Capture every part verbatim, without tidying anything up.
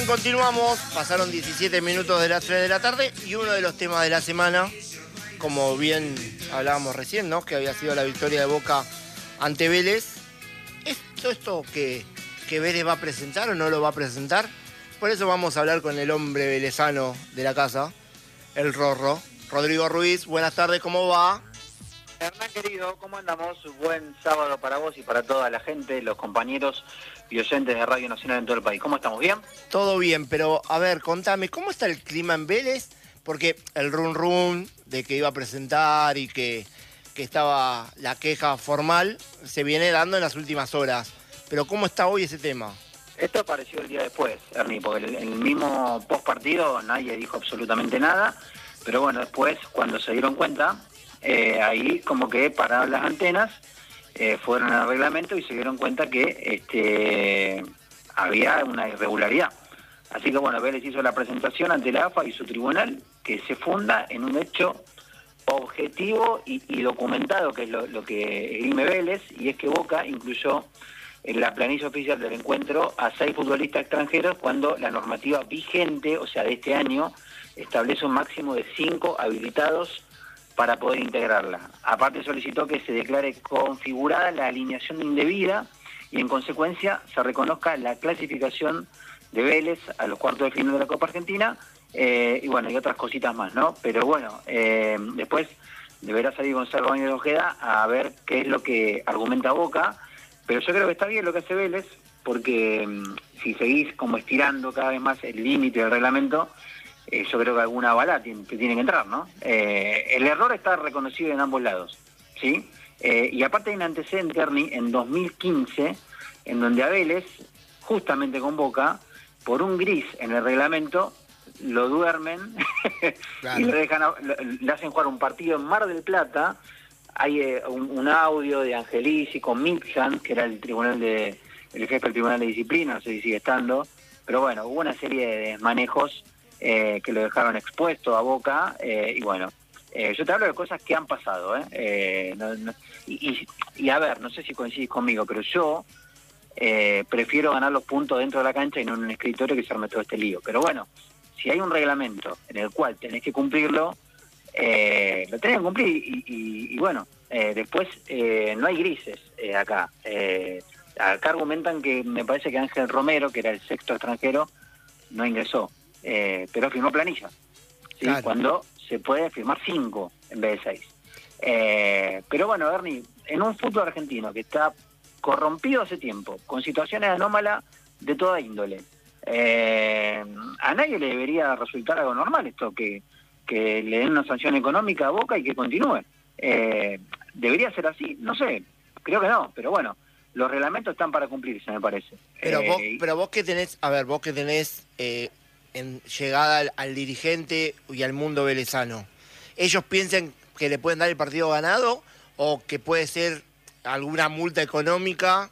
continuamos. Pasaron diecisiete minutos de las tres de la tarde y uno de los temas de la semana, como bien hablábamos recién, ¿no? Que había sido la victoria de Boca ante Vélez. ¿Es todo esto que, que Vélez va a presentar o no lo va a presentar? Por eso vamos a hablar con el hombre velezano de la casa, el Rorro. Rodrigo Ruiz, buenas tardes, ¿cómo va? Hernán querido, ¿cómo andamos? Buen sábado para vos y para toda la gente, los compañeros y oyentes de Radio Nacional en todo el país. ¿Cómo estamos? ¿Bien? Todo bien, pero a ver, contame, ¿cómo está el clima en Vélez? Porque el run run de que iba a presentar y que, que estaba la queja formal se viene dando en las últimas horas. Pero ¿cómo está hoy ese tema? Esto apareció el día después, Ernie, porque el, el mismo post partido nadie dijo absolutamente nada, pero bueno, después cuando se dieron cuenta, eh, ahí como que pararon las antenas, eh, fueron al reglamento y se dieron cuenta que este, había una irregularidad. Así que bueno, Vélez hizo la presentación ante la A F A y su tribunal, que se funda en un hecho objetivo y, y documentado, que es lo, lo que esgrime Vélez, y es que Boca incluyó en la planilla oficial del encuentro a seis futbolistas extranjeros cuando la normativa vigente, o sea, de este año, establece un máximo de cinco habilitados para poder integrarla. Aparte solicitó que se declare configurada la alineación indebida y en consecuencia se reconozca la clasificación de Vélez a los cuartos de final de la Copa Argentina, eh, y bueno, y otras cositas más, ¿no? Pero bueno, eh, después deberá salir Gonzalo Baños de Ojeda a ver qué es lo que argumenta Boca, pero yo creo que está bien lo que hace Vélez, porque um, si seguís como estirando cada vez más el límite del reglamento, eh, yo creo que alguna bala tiene, tiene que entrar, ¿no? Eh, el error está reconocido en ambos lados, ¿sí? Eh, y aparte hay un antecedente, Ernie, en dos mil quince, en donde a Vélez, justamente con Boca, por un gris en el reglamento, lo duermen claro. y lo dejan, lo, le hacen jugar un partido en Mar del Plata. Hay eh, un, un audio de Angelici con Mitjan, que era el tribunal de el jefe del tribunal de disciplina, no sé si sigue estando, pero bueno, hubo una serie de desmanejos eh, que lo dejaron expuesto a Boca, eh, y bueno, eh, yo te hablo de cosas que han pasado, ¿eh? eh no, no, y, y, y a ver, no sé si coincidís conmigo, pero yo eh, prefiero ganar los puntos dentro de la cancha y no en un escritorio que se arme todo este lío. Pero bueno, si hay un reglamento en el cual tenés que cumplirlo, Eh, lo tenés que cumplir y, y, y bueno, eh, después eh, no hay grises eh, acá. Eh, acá argumentan que me parece que Ángel Romero, que era el sexto extranjero, no ingresó, eh, pero firmó planilla, ¿sí? Claro. Cuando se puede firmar cinco en vez de seis. Eh, pero bueno, Ernie, en un fútbol argentino que está corrompido hace tiempo, con situaciones anómalas de toda índole, eh, a nadie le debería resultar algo normal esto, que que le den una sanción económica a Boca y que continúe. Eh, ¿Debería ser así? No sé, creo que no, pero bueno, los reglamentos están para cumplirse, me parece. Pero eh, vos, pero vos que tenés, a ver, vos que tenés eh, en llegada al, al dirigente y al mundo velezano, ¿ellos piensan que le pueden dar el partido ganado o que puede ser alguna multa económica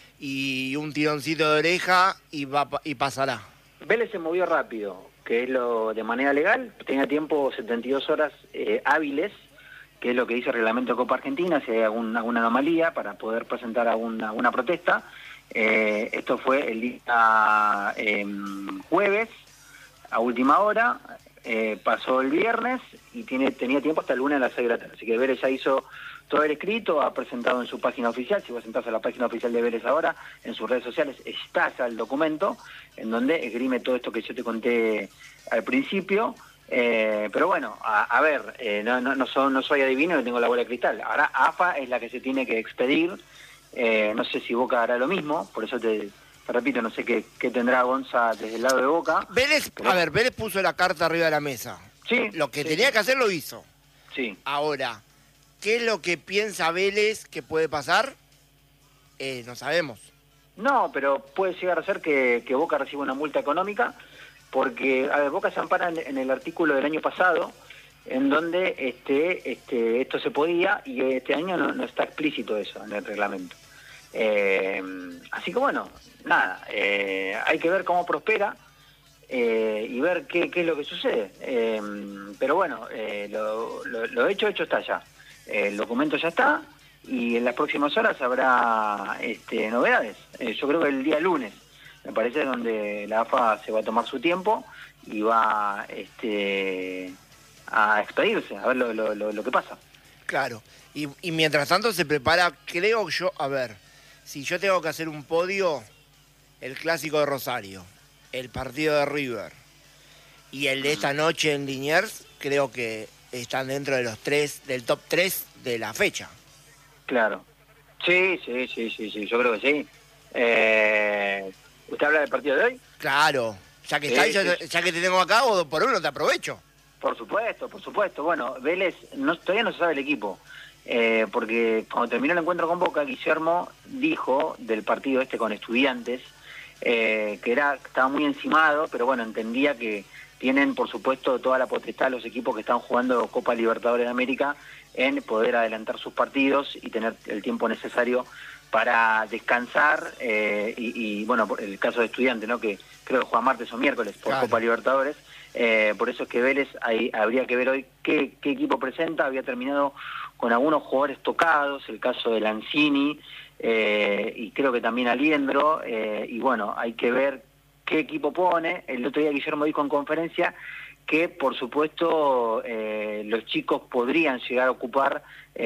y un tironcito de oreja y, va, y pasará? Vélez se movió rápido, que es lo de manera legal, tenía tiempo setenta y dos horas eh, hábiles, que es lo que dice el reglamento de Copa Argentina, si hay algún, alguna anomalía para poder presentar alguna, alguna protesta. Eh, esto fue el día eh, jueves, a última hora, eh, pasó el viernes y tiene, tenía tiempo hasta el lunes a las seis de la tarde, así que Vélez ya hizo todo el escrito, ha presentado en su página oficial, si vos entras a la página oficial de Vélez ahora, en sus redes sociales está ya el documento, en donde esgrime todo esto que yo te conté al principio, eh, pero bueno, a, a ver, eh, no, no, no, soy, no soy adivino, no tengo la bola de cristal, ahora A F A es la que se tiene que expedir, eh, no sé si Boca hará lo mismo, por eso te, te repito, no sé qué, qué tendrá Gonza desde el lado de Boca. Vélez, pero... a ver, Vélez puso la carta arriba de la mesa, sí, lo que sí. tenía que hacer lo hizo. Sí. Ahora, ¿qué es lo que piensa Vélez que puede pasar? Eh, no sabemos. No, pero puede llegar a ser que, que Boca reciba una multa económica, porque, a ver, Boca se ampara en, en el artículo del año pasado, en donde este, este, esto se podía, y este año no, no está explícito eso en el reglamento. Eh, así que bueno, nada, eh, hay que ver cómo prospera eh, y ver qué, qué es lo que sucede. Eh, pero bueno, eh, lo, lo, lo hecho, hecho está ya. El documento ya está y en las próximas horas habrá este, novedades. Eh, yo creo que el día lunes me parece donde la A F A se va a tomar su tiempo y va este, a expedirse, a ver lo, lo, lo, lo que pasa. Claro, y, y mientras tanto se prepara, creo yo, a ver, si yo tengo que hacer un podio, el clásico de Rosario, el partido de River y el de esta noche en Liniers, creo que están dentro de los tres, del top tres de la fecha. Claro. Sí, sí, sí, sí, sí, yo creo que sí. Eh, ¿Usted habla del partido de hoy? Claro, ya que Sí, está, ya, sí. ya que te tengo acá, o por uno te aprovecho. Por supuesto, por supuesto. Bueno, Vélez, no, todavía no se sabe el equipo, eh, porque cuando terminó el encuentro con Boca, Guillermo dijo del partido este con Estudiantes, eh, que era estaba muy encimado, pero bueno, entendía que tienen, por supuesto, toda la potestad los equipos que están jugando Copa Libertadores de América en poder adelantar sus partidos y tener el tiempo necesario para descansar, eh, y, y bueno, por el caso de Estudiantes, ¿no? Que creo que juega martes o miércoles por Claro. Copa Libertadores, eh, por eso es que Vélez, ahí habría que ver hoy qué, qué equipo presenta. Había terminado con algunos jugadores tocados, el caso de Lanzini, eh, y creo que también Aliendro, eh, y bueno, hay que ver qué equipo pone. El otro día Guillermo dijo en conferencia que por supuesto eh, los chicos podrían llegar a ocupar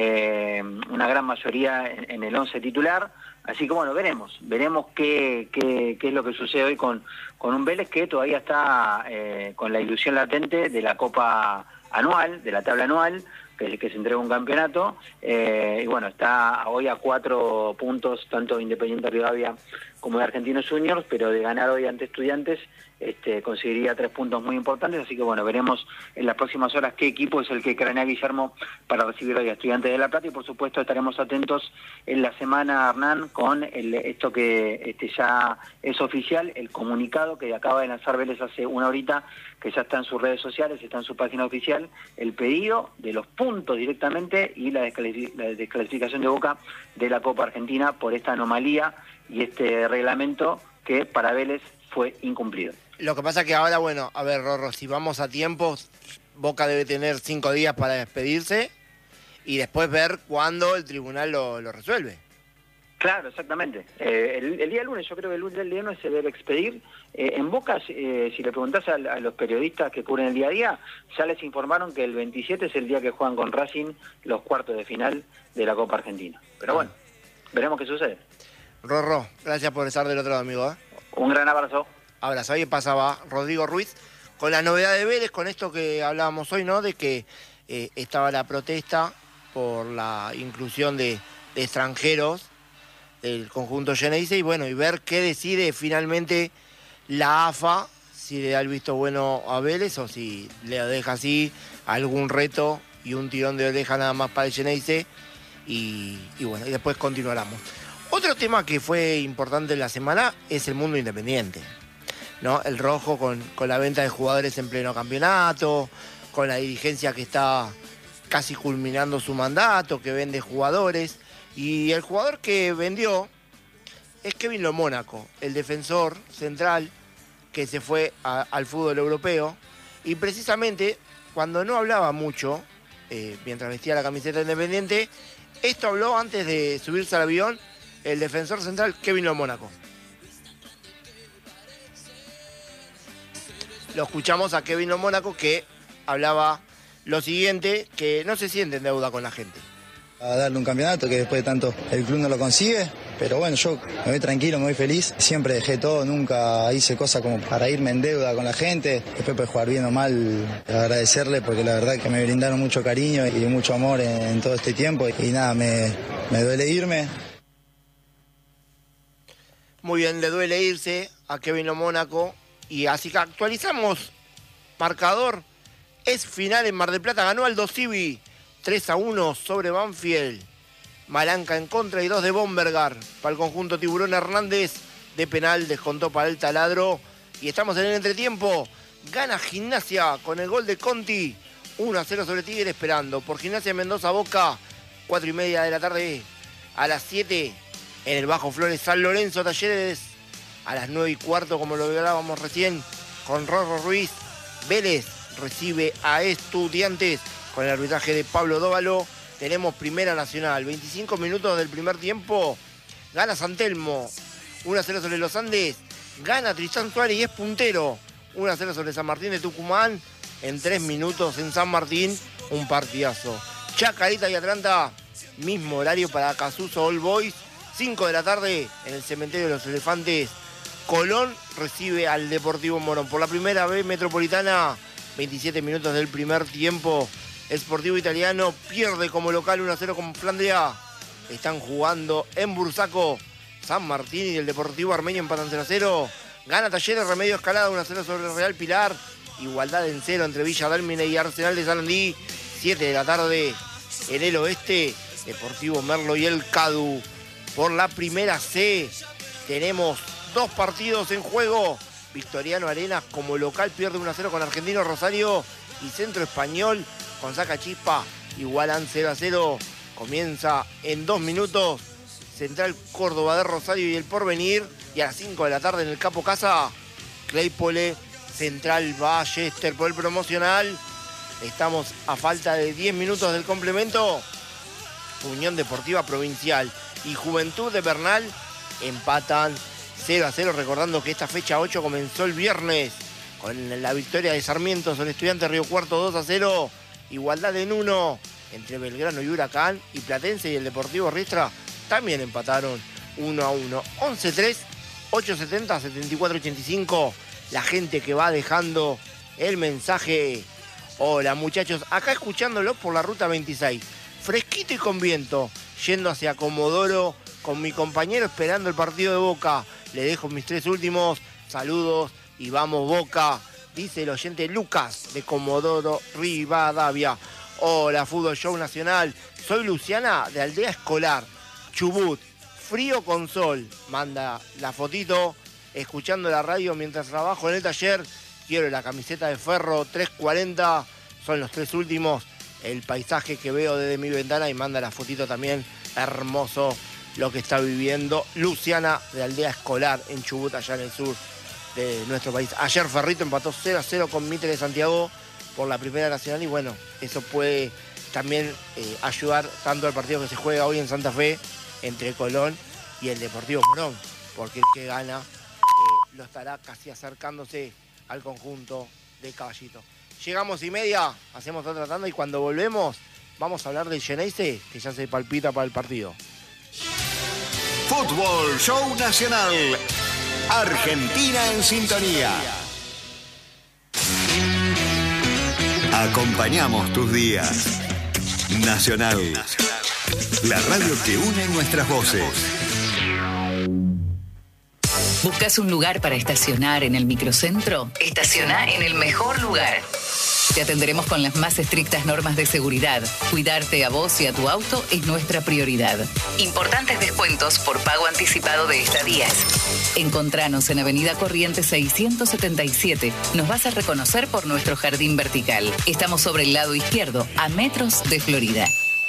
eh, una gran mayoría en, en el once titular, así que bueno, veremos, veremos qué, qué, qué es lo que sucede hoy con, con un Vélez que todavía está eh, con la ilusión latente de la Copa anual, de la tabla anual, que, que se entrega un campeonato, eh, y bueno, está hoy a cuatro puntos, tanto de Independiente Rivadavia como de Argentinos Juniors, pero de ganar hoy ante Estudiantes, este, conseguiría tres puntos muy importantes, así que bueno, veremos en las próximas horas qué equipo es el que cranea Guillermo para recibir hoy a Estudiantes de La Plata, y por supuesto estaremos atentos en la semana, Hernán, con el, esto que este, ya es oficial, el comunicado que acaba de lanzar Vélez hace una horita, que ya está en sus redes sociales, está en su página oficial, el pedido de los puntos directamente y la, descalific- la desclasificación de Boca de la Copa Argentina por esta anomalía y este reglamento que para Vélez fue incumplido. Lo que pasa que ahora, bueno, a ver, Rorro, si vamos a tiempo, Boca debe tener cinco días para despedirse y después ver cuándo el tribunal lo, lo resuelve. Claro, exactamente. Eh, el, el día lunes, yo creo que el, lunes, el día lunes se debe expedir. Eh, en Boca, eh, si le preguntás a, a los periodistas que cubren el día a día, ya les informaron que el veintisiete es el día que juegan con Racing los cuartos de final de la Copa Argentina. Pero bueno, veremos qué sucede. Rorro, gracias por estar del otro lado, amigo, ¿eh? Un gran abrazo. Abrazo. Ahí pasaba Rodrigo Ruiz con la novedad de Vélez, con esto que hablábamos hoy, ¿no? De que eh, estaba la protesta por la inclusión de, de extranjeros del conjunto Geneise y bueno, y ver qué decide finalmente la A F A, si le da el visto bueno a Vélez o si le deja así algún reto y un tirón de oreja nada más para el Geneise y, y bueno, y después continuaremos. Otro tema que fue importante en la semana es el mundo independiente, ¿no? El rojo con, con la venta de jugadores en pleno campeonato, con la dirigencia que está casi culminando su mandato, que vende jugadores. Y el jugador que vendió es Kevin Lo Mónaco, el defensor central que se fue a, al fútbol europeo. Y precisamente cuando no hablaba mucho, eh, mientras vestía la camiseta independiente, esto habló antes de subirse al avión el defensor central Kevin Lo Mónaco. Lo escuchamos a Kevin Lo Mónaco que hablaba lo siguiente, que no se siente en deuda con la gente. A darle un campeonato que después de tanto el club no lo consigue, pero bueno, yo me voy tranquilo, me voy feliz, siempre dejé todo, nunca hice cosas como para irme en deuda con la gente, después puede jugar bien o mal, agradecerle porque la verdad que me brindaron mucho cariño y mucho amor en, en todo este tiempo y nada, me, me duele irme. Muy bien, le duele irse a Kevin Lo Mónaco y así que actualizamos marcador, es final en Mar del Plata, ganó Aldo Civi tres a uno sobre Banfield. Malanca en contra y dos de Bombergar. Para el conjunto Tiburón Hernández de penal descontó para el taladro. Y estamos en el entretiempo. Gana Gimnasia con el gol de Conti. uno a cero sobre Tigre esperando. Por Gimnasia Mendoza Boca. cuatro y media de la tarde. A las siete en el Bajo Flores San Lorenzo Talleres. A las nueve y cuarto como lo hablábamos recién con Rorro Ruiz. Vélez recibe a Estudiantes. Con el arbitraje de Pablo Dóvalo, tenemos Primera Nacional. veinticinco minutos del primer tiempo. Gana San Telmo. uno a cero sobre los Andes. Gana Tristán Suárez y es puntero. uno a cero sobre San Martín de Tucumán. En tres minutos en San Martín, un partidazo. Chacarita y Atlanta, mismo horario para Casuso All Boys. cinco de la tarde en el Cementerio de los Elefantes. Colón recibe al Deportivo Morón. Por la primera vez Metropolitana, veintisiete minutos del primer tiempo. Sportivo Italiano pierde como local uno a cero con Flandria. Están jugando en Bursaco. San Martín y el Deportivo Armenio empatan cero a cero. Gana Talleres Remedio Escalada uno a cero sobre Real Pilar. Igualdad en cero entre Villa Dálmine y Arsenal de Sarandí. siete de la tarde en el oeste. Deportivo Merlo y el Cadu. Por la primera C tenemos dos partidos en juego. Victoriano Arenas como local pierde uno a cero con Argentino Rosario. Y Centro Español con Saca Chispa igualan cero a cero. Comienza en dos minutos. Central Córdoba de Rosario y el Porvenir. Y a las cinco de la tarde en el Capo Casa, Claypole, Central Ballester por el promocional. Estamos a falta de diez minutos del complemento. Unión Deportiva Provincial y Juventud de Bernal empatan cero a cero. Recordando que esta fecha ocho comenzó el viernes con la victoria de Sarmiento sobre Estudiantes Río Cuarto dos a cero. Igualdad en uno entre Belgrano y Huracán. Y Platense y el Deportivo Riestra también empataron uno a uno. once tres, ochocientos setenta, setenta y cuatro ochenta y cinco. La gente que va dejando el mensaje. Hola muchachos, acá escuchándolos por la ruta veintiséis. Fresquito y con viento, yendo hacia Comodoro con mi compañero esperando el partido de Boca. Le dejo mis tres últimos saludos y vamos Boca, dice el oyente Lucas de Comodoro Rivadavia. Hola Fútbol Show Nacional, soy Luciana de Aldea Escolar, Chubut, frío con sol. Manda la fotito, escuchando la radio mientras trabajo en el taller. Quiero la camiseta de Ferro tres cuarenta, son los tres últimos. El paisaje que veo desde mi ventana y manda la fotito también. Hermoso lo que está viviendo Luciana de Aldea Escolar en Chubut, allá en el sur de nuestro país. Ayer Ferrito empató cero a cero con Mitre de Santiago por la Primera Nacional y bueno, eso puede también eh, ayudar tanto al partido que se juega hoy en Santa Fe entre Colón y el Deportivo Morón, porque el que gana eh, lo estará casi acercándose al conjunto de Caballito. Llegamos y media, hacemos otra tanda y cuando volvemos vamos a hablar del Geneise, que ya se palpita para el partido. Fútbol Show Nacional. Argentina en sintonía. Acompañamos tus días. Nacional. La radio que une nuestras voces. ¿Buscas un lugar para estacionar en el microcentro? Estaciona en el mejor lugar. Te atenderemos con las más estrictas normas de seguridad. Cuidarte a vos y a tu auto es nuestra prioridad. Importantes descuentos por pago anticipado de estadías. Encontranos en Avenida Corrientes seiscientos setenta y siete. Nos vas a reconocer por nuestro jardín vertical. Estamos sobre el lado izquierdo, a metros de Florida.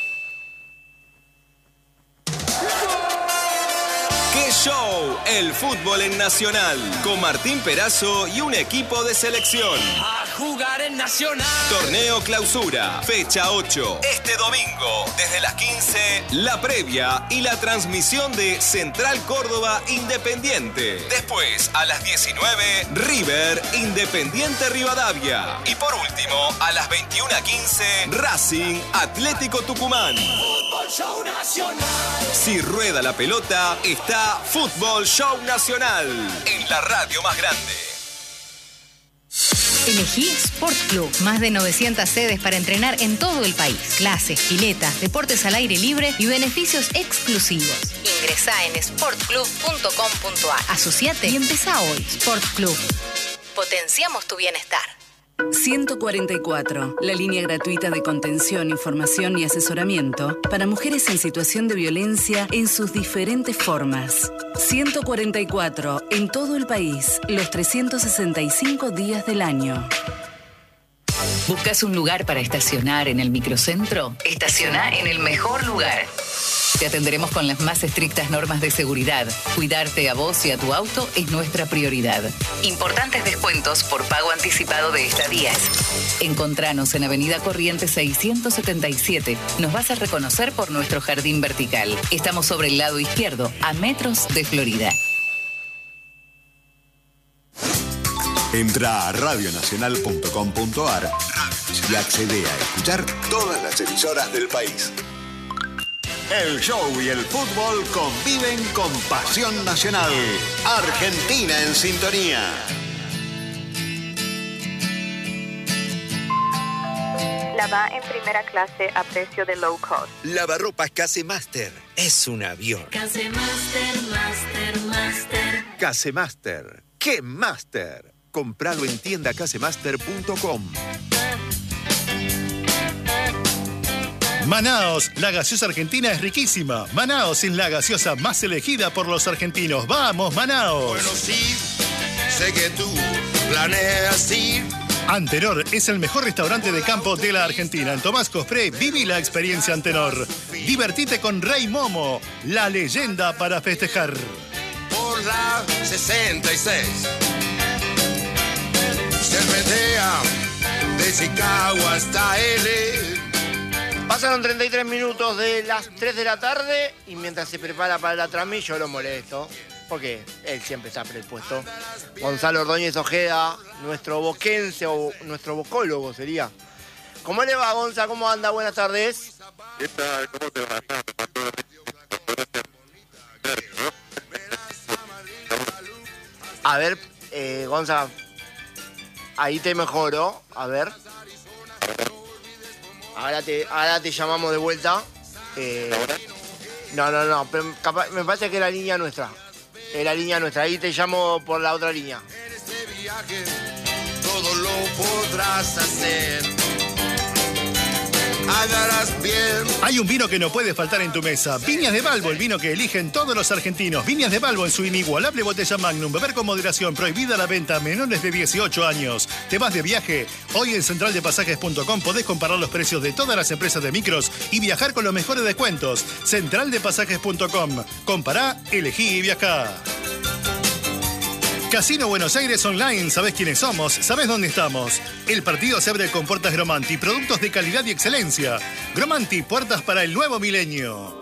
Show, el fútbol en Nacional, con Martín Perazo y un equipo de selección. A jugar en Nacional. Torneo Clausura, fecha ocho. Este domingo, desde las quince, la previa y la transmisión de Central Córdoba Independiente. Después, a las diecinueve, River Independiente Rivadavia. Y por último, a las veintiuna quince, Racing Atlético Tucumán. Fútbol Show Nacional. Si rueda la pelota, está Fútbol Show Nacional, en la radio más grande. Elegí Sport Club. Más de novecientas sedes para entrenar en todo el país. Clases, piletas, deportes al aire libre y beneficios exclusivos. Ingresá en sport club punto com punto a r. Asociate y empezá hoy. Sport Club. Potenciamos tu bienestar. ciento cuarenta y cuatro, la línea gratuita de contención, información y asesoramiento para mujeres en situación de violencia en sus diferentes formas. ciento cuarenta y cuatro, en todo el país, los trescientos sesenta y cinco días del año. ¿Buscas un lugar para estacionar en el microcentro? Estaciona en el mejor lugar. Te atenderemos con las más estrictas normas de seguridad. Cuidarte a vos y a tu auto es nuestra prioridad. Importantes descuentos por pago anticipado de estadías. Encontranos en Avenida Corrientes seiscientos setenta y siete. Nos vas a reconocer por nuestro jardín vertical. Estamos sobre el lado izquierdo, a metros de Florida. Entra a radio nacional punto com punto a r y accede a escuchar todas las emisoras del país. El show y el fútbol conviven con pasión nacional. Argentina en sintonía. Lava en primera clase a precio de low cost. Lavarropas Casemaster es un avión. Casemaster, Master, Master. Casemaster. ¡Qué Master! Compralo en tienda casemaster punto com. Manaos, la gaseosa argentina es riquísima. Manaos es la gaseosa más elegida por los argentinos. ¡Vamos, Manaos! Bueno, sí, sé que tú planeas ir. Antenor es el mejor restaurante de campo de la Argentina. En Tomás Cospré, viví la experiencia Antenor. Divertite con Rey Momo, la leyenda para festejar. Por la sesenta y seis. Cervetea de Chicago hasta L. Pasaron treinta y tres minutos de las tres de la tarde y mientras se prepara para la transmisión yo lo molesto, porque él siempre está predispuesto. Gonzalo Ordóñez Ojeda, nuestro boquense o nuestro bocólogo sería. ¿Cómo le va, Gonza? ¿Cómo anda? Buenas tardes. ¿Qué tal? ¿Cómo te va? A ver, eh, Gonza, ahí te mejoro. A ver. Ahora te, ahora te llamamos de vuelta. Eh, no, no, no. Pero capaz, me parece que es la línea nuestra. Es la línea nuestra. Ahí te llamo por la otra línea. En este viaje todo lo podrás hacer. Agarras bien. Hay un vino que no puede faltar en tu mesa. Viñas de Balbo, el vino que eligen todos los argentinos. Viñas de Balbo en su inigualable botella Magnum. Beber con moderación. Prohibida la venta a menores de dieciocho años. ¿Te vas de viaje? Hoy en central de pasajes punto com podés comparar los precios de todas las empresas de micros y viajar con los mejores descuentos. central de pasajes punto com. Compará, elegí y viajá. Casino Buenos Aires Online, ¿sabés quiénes somos? ¿Sabés dónde estamos? El partido se abre con puertas Gromanti, productos de calidad y excelencia. Gromanti, puertas para el nuevo milenio.